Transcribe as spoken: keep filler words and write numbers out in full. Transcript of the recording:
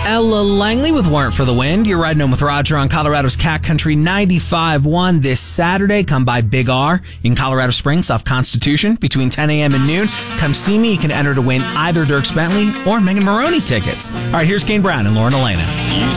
Ella Langley with Weren't for the Wind. You're riding home with Roger on Colorado's Cat Country ninety-five point one this Saturday. Come by Big R in Colorado Springs off Constitution between ten a.m. and noon. Come see me. You can enter to win either Dierks Bentley or Megan Maroney tickets. All right, here's Kane Brown and Lauren Elena.